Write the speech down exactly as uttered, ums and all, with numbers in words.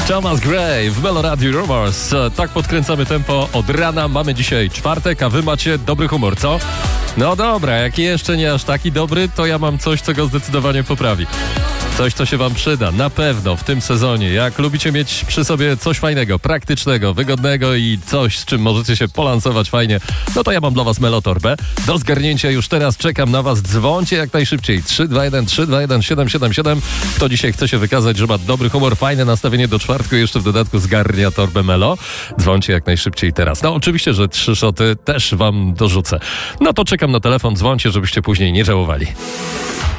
Thomas Gray w Melo Radio Rumors. Tak podkręcamy tempo od rana. Mamy dzisiaj czwartek, a wy macie dobry humor, co? No dobra, jak jeszcze nie aż taki dobry, to ja mam coś, co go zdecydowanie poprawi. Coś, co się wam przyda, na pewno w tym sezonie. Jak lubicie mieć przy sobie coś fajnego, praktycznego, wygodnego i coś, z czym możecie się polansować fajnie, no to ja mam dla was Melotorbę. Do zgarnięcia już teraz czekam na was. Dzwońcie jak najszybciej. trzy dwa jeden trzy dwa jeden siedem siedem siedem. Kto dzisiaj chce się wykazać, że ma dobry humor, fajne nastawienie do czwartku i jeszcze w dodatku zgarnia torbę Melo. Dzwońcie jak najszybciej teraz. No oczywiście, że trzy szoty też wam dorzucę. No to czekam na telefon, dzwońcie, żebyście później nie żałowali.